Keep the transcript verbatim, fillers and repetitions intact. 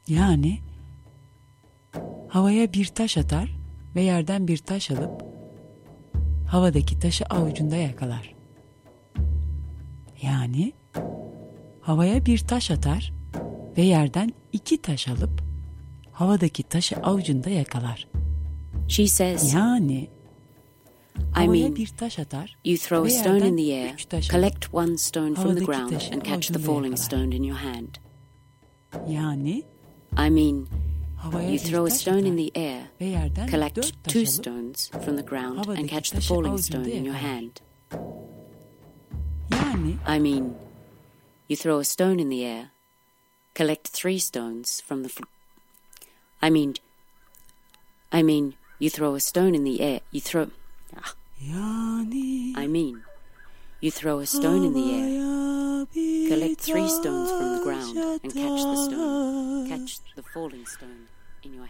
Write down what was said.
Yani havaya bir taş atar ve yerden bir taş alıp havadaki taşı avucunda yakalar. Yani havaya bir taş atar ve yerden iki taş alıp havadaki taşı avucunda yakalar. She says, Yani I havaya mean, bir taş atar you throw a ve stone in yerden the air, üç taş collect one stone from the havadaki ground taşı and catch the avucunda falling yakalar. stone in your hand. Yani I mean, havaya you bir throw a taş stone in atar the air, ve yerden collect dört taş two alıp stones from the ground and havadaki catch the taşı falling avucunda stone in your yakalar. hand. Yani I mean, you throw a stone in the air, collect three stones from the... Fl- I mean, I mean, you throw a stone in the air, you throw... Ah, yani I mean, you throw a stone in the air, havaya bir collect three stones from the ground taş and catch the stone, atar. catch the falling stone in your